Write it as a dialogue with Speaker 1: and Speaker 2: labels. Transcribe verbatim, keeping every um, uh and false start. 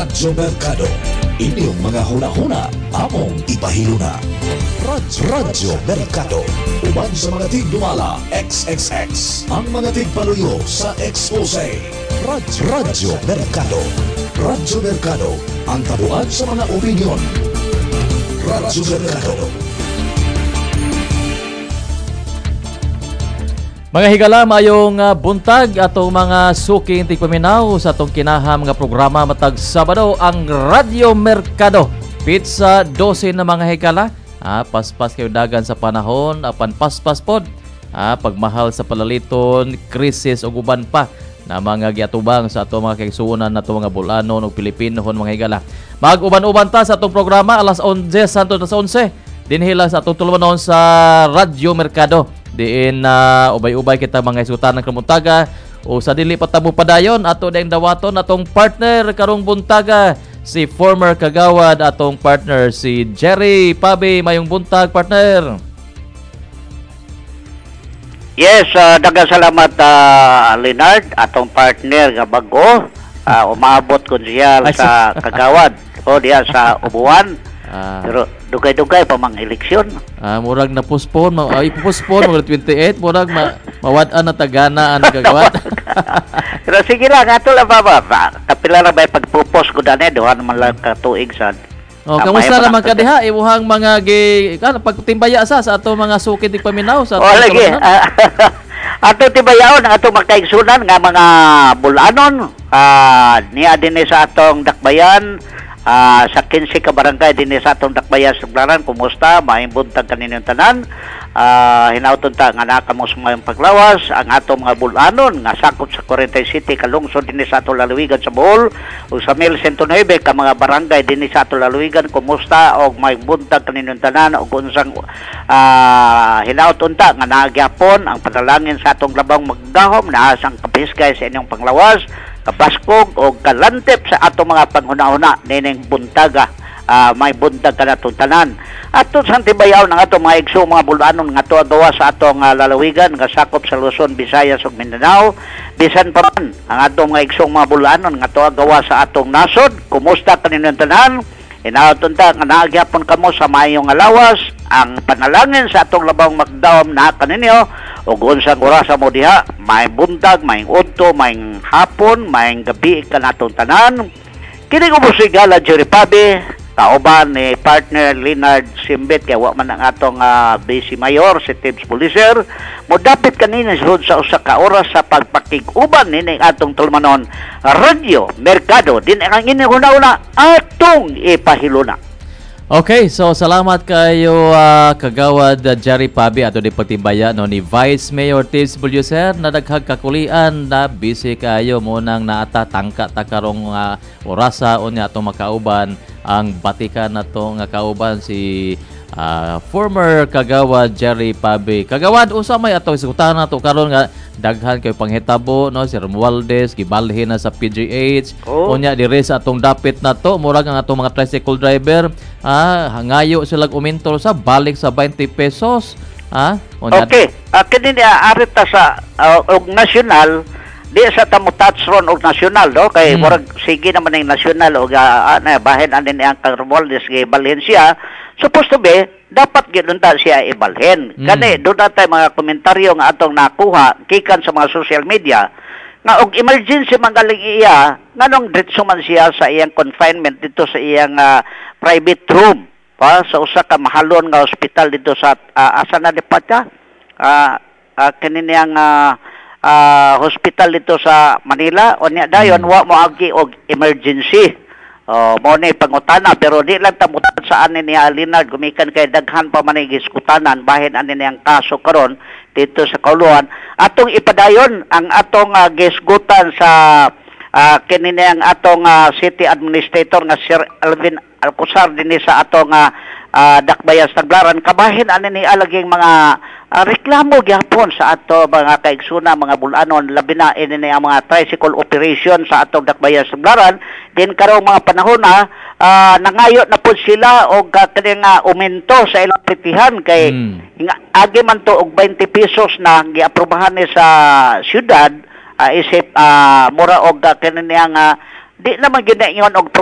Speaker 1: Radyo Mercado. Inyong mga huna-huna, among ipahiluna. Radyo, Radyo Mercado. Uban sa mga tigdumala, X X X. Ang mga tigpaluyo sa expose. Radyo, Radyo Mercado. Radyo Mercado. Ang tabuan sa mga opinyon. Radyo Mercado.
Speaker 2: Mga higala, mayong uh, buntag atong mga suking tigpaminaw sa atong kinaham nga programa matag Sabado ang Radyo Mercado. Pizza dosin na mga higala. Ah, paspas kayo dagan sa panahon, apan paspas pod. Ah, pagmahal sa palaliton, krisis o guban pa na mga giatubang sa atong mga kaigsuonan na atong mga Bulanon o Pilipinohon mga higala. Mag-uban-uban ta sa atong programa alas onse santo sa onse. Dinhila sa atong tulumanon sa Radyo Mercado. Diin na uh, ubay-ubay kita mga isutan ng kamuntaga o sa dili patabo padayon ato dayang dawaton atong partner karong buntaga si former kagawad atong partner si Jerry Pabi. Mayong buntag partner.
Speaker 3: Yes, uh, daghang salamat uh, Leonard atong partner nga bago uh, umabot kun siya sa kagawad o diya sa ubuan. Ah. Pero dugay-dugay pa mang eleksyon.
Speaker 2: Ah, murag na postpone, ma ay postpone mga twenty-eight, murag ma mawad-an na tagana ang gagawad.
Speaker 3: Pero sige lang, ato lang ba ba? Kapila ra ba pagpupos ko dani duha naman lang ka tuig sad.
Speaker 2: Oh, kamusta naman ka diha imuhang mga gi kan pagtimbaya sa sa ato mga sukid tig paminaw sa
Speaker 3: ato. Oh, lagi. Ato tibayaon ang ato makaigsunan nga mga Bulanon, ah niya dinhi sa atong dakbayan. Uh, sa kinse ka barangay din sa atong dakbayan sa Taglaran, kumusta? Maayong buntag kaninyong tanan. Uh, hinauton ta nga nakamos mayong paglawas ang atong mga Bulanon nga sakop sa Corinthia City kalungsod din sa atong lalawigan sa Bohol ug sa mil one oh nine ka mga barangay din sa atong lalawigan, kumusta? Og maayong buntag kaninyong tanan og unsang uh, hinauton ta nga nagyapon ang panalangin sa atong labang magdahom na asang kapiskay sa inyong panglawas, kabaskog o kalantip sa ato mga panghuna-huna nining buntaga. Uh, may buntag ka na tanan. Ato sa tibayaw ng ato mga igso mga Bulanon nga to gawa sa atong uh, lalawigan nga sakop sa Luzon, Visayas ug Mindanao. Bisan pa man ang ato mga igso mga Bulanon nga to gawa sa atong nasod. Kumusta kaninyong tanan? Inaoton ta nga naagyapon kamo sa mayong alawas ang panalangin sa atong labang magdawom na kaninyo ug unsang oras mo diha, may buntag, may udto, may hapon, may gabi kanatong tanan. Kini ko musigala Jerry Pabi, kauban ni partner Leonard Simbit kay wa man ang atong uh, Base Mayor si Tibbs Policer. Modapit kanina sa usa ka oras sa pagpakig-uban ni atong tulmanon Radyo Mercado din ang inihuna-una atong ipahiluna.
Speaker 2: Okay, so salamat kayo uh, kagawad uh, Jerry Pabi ato di pagtibaya no ni Vice Mayor Tibbs Policer na daghag kakulian na busy kayo mo nang naata tangka ta karong uh, orasa unya atong makauban ang batikan nato nga kauban si uh, former kagawad Jerry Pabi. Kagawad usa may atong isgutan nato karon nga daghan kay panghitabo no si Romualdez gibalhin na sa P G H. Oh. Unya diri sa atong dapit nato murag ang atong mga tricycle driver ah hangayo sila umintor sa balik sa twenty pesos. Ah, unya
Speaker 3: okay. Uh, kini uh, arit ta sa uh, og nasyonal di sa tamo touch ron og nasyonal do kay hmm. murag sige naman ang nasyonal og uh, uh, bahin anin ang Romualdez gibalhin siya. Supposed to be dapat gidunta siya ibalhin. Mm. Kani doon natay mga komentaryo nga atong nakuha kikan sa mga social media nga og emergency manggaling iya nganong diretso man siya sa iyang confinement dito sa iyang uh, private room pa sa usa ka mahalon nga ospital dito sa uh, asa na depatya uh, uh, kaniniyang uh, uh, hospital dito sa Manila unya dayon mm. wa mo agi og emergency. Oh, mo ni pangutana pero di lang tamutan sa ani niya Leonard gumikan kay daghan pa man iskutanan bahin ani niyang kaso karon dito sa Kauluan. Atong ipadayon ang atong uh, gisgutan sa uh, kini niyang atong uh, city administrator nga Sir Alvin Alcosar dinhi sa atong uh, uh, dakbayan sa Taglaran kabahin ani ni alaging mga uh, reklamo gyapon sa ato mga kaigsuna mga Bulanon labi na ini ang mga tricycle operation sa atong dakbayan sa Taglaran. Din karong mga panahon na uh, nangayo na po sila og uh, kani nga uminto sa ilang pitihan kay mm. agi man to og twenty pesos na giaprobahan ni sa syudad uh, isip uh, mura og uh, kani nga uh, di naman ginaingon og